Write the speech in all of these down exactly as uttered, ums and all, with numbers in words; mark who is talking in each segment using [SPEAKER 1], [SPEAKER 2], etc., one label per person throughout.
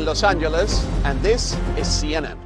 [SPEAKER 1] in Los Angeles, and this is C N N.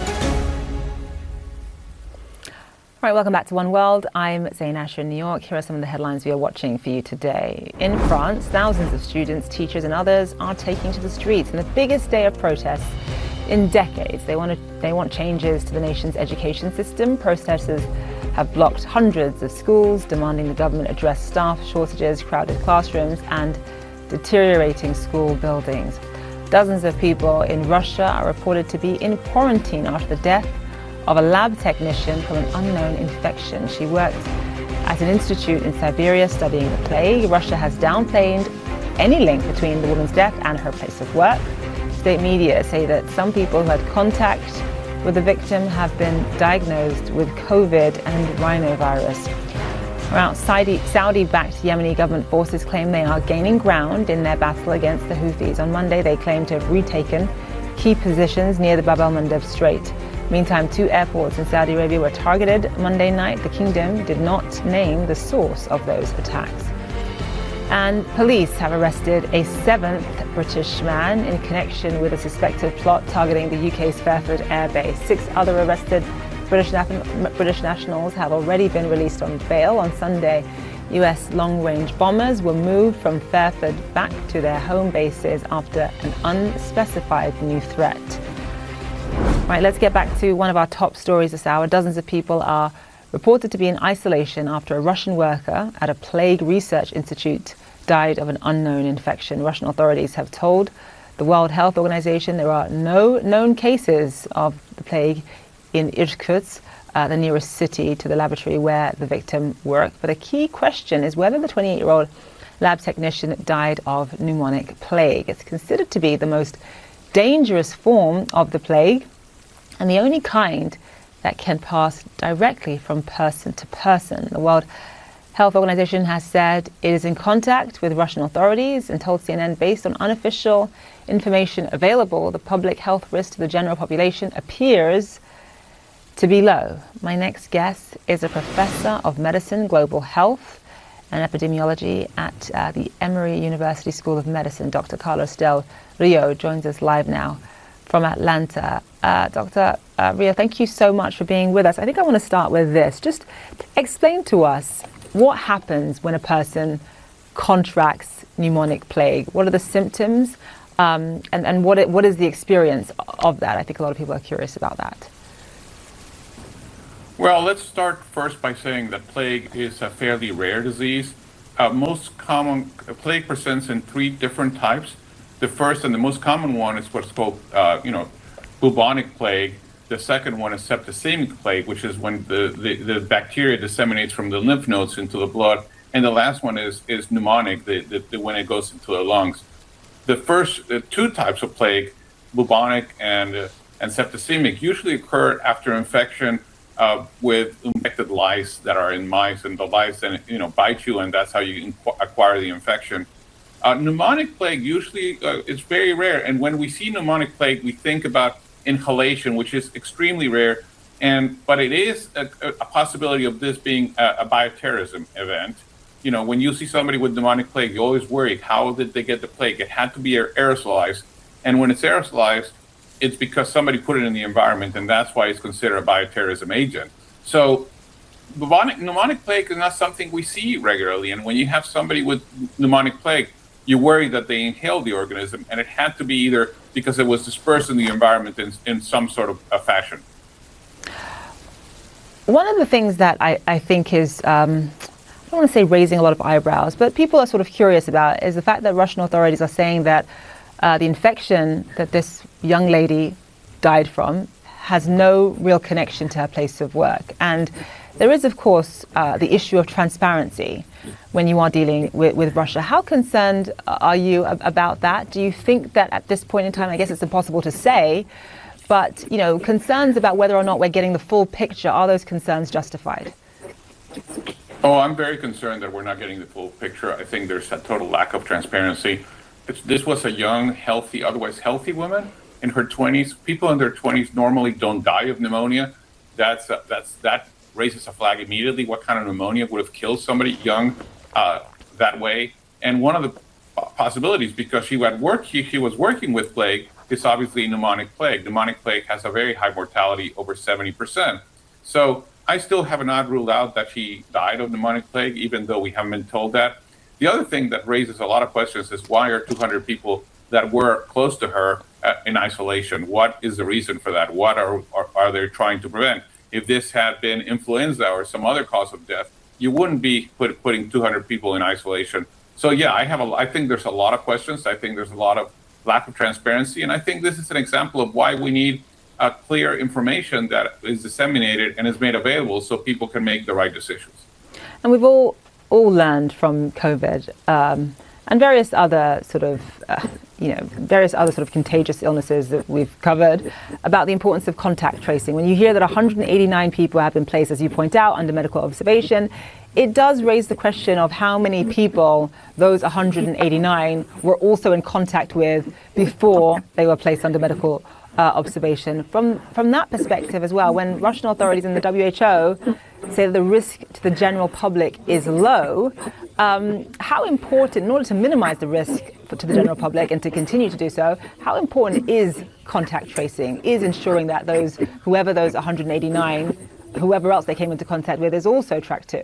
[SPEAKER 2] All right, welcome back to One World. I'm Zain Asher in New York. Here are some of the headlines we are watching for you today. In France, thousands of students, teachers and others are taking to the streets in the biggest day of protests in decades. They want to, they want changes to the nation's education system. Protesters have blocked hundreds of schools, demanding the government address staff shortages, crowded classrooms and deteriorating school buildings. Dozens of people in Russia are reported to be in quarantine after the death of a lab technician from an unknown infection. She worked at an institute in Siberia studying the plague. Russia has downplayed any link between the woman's death and her place of work. State media say that some people who had contact with the victim have been diagnosed with COVID and rhinovirus. Around Saudi, Saudi-backed Yemeni government forces claim they are gaining ground in their battle against the Houthis. On Monday, they claimed to have retaken key positions near the Bab el-Mandeb Strait. Meantime, two airports in Saudi Arabia were targeted Monday night. The kingdom did not name the source of those attacks. And police have arrested a seventh British man in connection with a suspected plot targeting the U K's Fairford Air Base. Six other arrested British, British nationals have already been released on bail. On Sunday, U S long-range bombers were moved from Fairford back to their home bases after an unspecified new threat. Right, let's get back to one of our top stories this hour. Dozens of people are reported to be in isolation after a Russian worker at a plague research institute died of an unknown infection. Russian authorities have told the World Health Organization there are no known cases of the plague in Irkutsk, uh, the nearest city to the laboratory where the victim worked. But a key question is whether the twenty-eight-year-old lab technician died of pneumonic plague. It's considered to be the most dangerous form of the plague and the only kind that can pass directly from person to person. The World Health Organization has said it is in contact with Russian authorities and told C N N based on unofficial information available, the public health risk to the general population appears to be low. My next guest is a professor of medicine, global health and epidemiology at uh, the Emory University School of Medicine. Doctor Carlos Del Rio joins us live now from Atlanta. Uh, Doctor Uh, Rio, thank you so much for being with us. I think I want to start with this. Just explain to us what happens when a person contracts pneumonic plague. What are the symptoms um, and, and what, it, what is the experience of that? I think a lot of people are curious about that.
[SPEAKER 3] Well, let's start first by saying that plague is a fairly rare disease. Uh, most common uh, plague presents in three different types. The first and the most common one is what's called, uh, you know, bubonic plague. The second one is septicemic plague, which is when the, the, the bacteria disseminates from the lymph nodes into the blood. And the last one is, is pneumonic, the, the, the, when it goes into the lungs. The first the two types of plague, bubonic and, uh, and septicemic, usually occur after infection uh, with infected lice that are in mice, and the lice then, you know, bite you, and that's how you inqu- acquire the infection. Uh, pneumonic plague usually uh, is very rare, and when we see pneumonic plague, we think about inhalation, which is extremely rare, and but it is a, a possibility of this being a, a bioterrorism event. You know, when you see somebody with pneumonic plague, you always worry, how did they get the plague? It had to be aerosolized, and when it's aerosolized, it's because somebody put it in the environment, and that's why it's considered a bioterrorism agent. So bubonic, pneumonic plague is not something we see regularly, and when you have somebody with pneumonic plague, you worry that they inhaled the organism, and it had to be either because it was dispersed in the environment in, in some sort of a fashion.
[SPEAKER 2] One of the things that I, I think is, um, I don't want to say raising a lot of eyebrows, but people are sort of curious about is the fact that Russian authorities are saying that uh, the infection that this young lady died from has no real connection to her place of work. And there is, of course, uh, the issue of transparency when you are dealing with, with Russia. How concerned are you ab- about that? Do you think that at this point in time, I guess it's impossible to say, but, you know, concerns about whether or not we're getting the full picture, are those concerns justified?
[SPEAKER 3] Oh, I'm very concerned that we're not getting the full picture. I think there's a total lack of transparency. It's, this was a young, healthy, otherwise healthy woman in her twenties. People in their twenties normally don't die of pneumonia. That's uh, that's that raises a flag immediately. What kind of pneumonia would have killed somebody young uh, that way? And one of the possibilities, because she had worked, she, she was working with plague, is obviously pneumonic plague. Pneumonic plague has a very high mortality, over seventy percent. So I still have not ruled out that she died of pneumonic plague, even though we haven't been told that. The other thing that raises a lot of questions is why are two hundred people that were close to her uh, in isolation? What is the reason for that? What are, are, are they trying to prevent? If this had been influenza or some other cause of death, you wouldn't be put, putting two hundred people in isolation. So yeah, I have a, I think there's a lot of questions. I think there's a lot of lack of transparency. And I think this is an example of why we need uh, clear information that is disseminated and is made available so people can make the right decisions.
[SPEAKER 2] And we've all, all learned from COVID um, and various other sort of, uh, you know, various other sort of contagious illnesses that we've covered about the importance of contact tracing. When you hear that one hundred eighty-nine people have been placed, as you point out, under medical observation, it does raise the question of how many people those one hundred eighty-nine were also in contact with before they were placed under medical uh, observation. From from that perspective as well, when Russian authorities and the W H O say that the risk to the general public is low, um, how important, in order to minimize the risk for, to the general public and to continue to do so, how important is contact tracing, is ensuring that those, whoever those one hundred eighty-nine, whoever else they came into contact with, is also tracked too?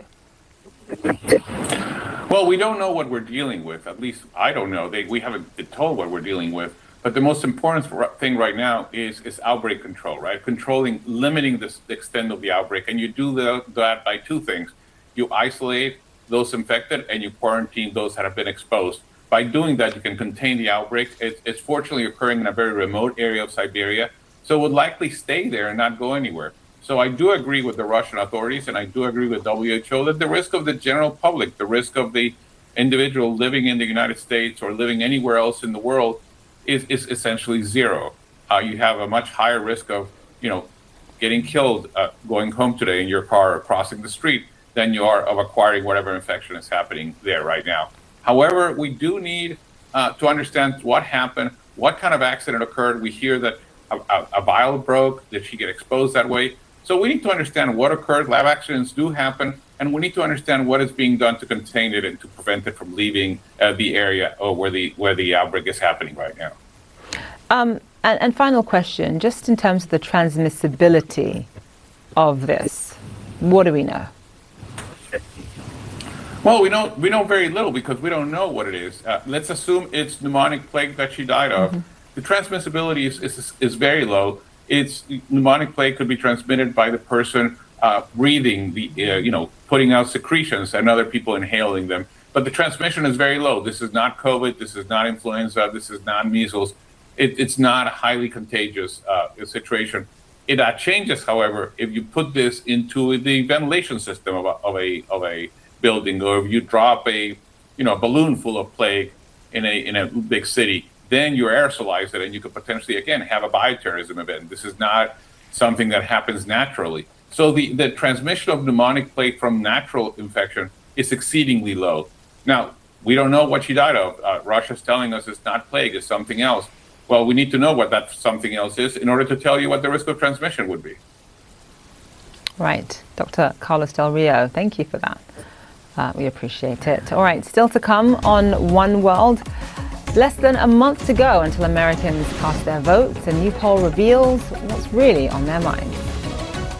[SPEAKER 3] Well, we don't know what we're dealing with. At least I don't know. They, we haven't been told what we're dealing with. But the most important thing right now is, is outbreak control, right? Controlling, limiting this, the extent of the outbreak. And you do the, that by two things. You isolate those infected and you quarantine those that have been exposed. By doing that, you can contain the outbreak. It, it's fortunately occurring in a very remote area of Siberia, so it would likely stay there and not go anywhere. So I do agree with the Russian authorities, and I do agree with W H O that the risk of the general public, the risk of the individual living in the United States or living anywhere else in the world is, is essentially zero. Uh, you have a much higher risk of, you know, getting killed uh, going home today in your car or crossing the street than you are of acquiring whatever infection is happening there right now. However, we do need uh, to understand what happened, what kind of accident occurred. We hear that a, a, a vial broke. Did she get exposed that way? So we need to understand what occurred. Lab accidents do happen, and we need to understand what is being done to contain it and to prevent it from leaving uh, the area or where the where the outbreak is happening right now.
[SPEAKER 2] Um, and, and final question, just in terms of the transmissibility of this, what do we know?
[SPEAKER 3] Well, we know we know very little because we don't know what it is. Uh, let's assume it's pneumonic plague that she died of. Mm-hmm. The transmissibility is, is is very low. It's pneumonic plague could be transmitted by the person uh, breathing, the uh, you know, putting out secretions and other people inhaling them. But the transmission is very low. This is not COVID. This is not influenza. This is not measles. It, it's not a highly contagious uh, situation. It uh, changes, however, if you put this into the ventilation system of a, of a of a building, or if you drop a you know a balloon full of plague in a in a big city. Then you aerosolize it and you could potentially, again, have a bioterrorism event. This is not something that happens naturally. So the, the transmission of pneumonic plague from natural infection is exceedingly low. Now, we don't know what she died of. Uh, Russia's telling us it's not plague, it's something else. Well, we need to know what that something else is in order to tell you what the risk of transmission would be.
[SPEAKER 2] Right. Doctor Carlos Del Rio, thank you for that. Uh, we appreciate it. All right, still to come on One World. Less than a month to go until Americans cast their votes. A new poll reveals what's really on their minds.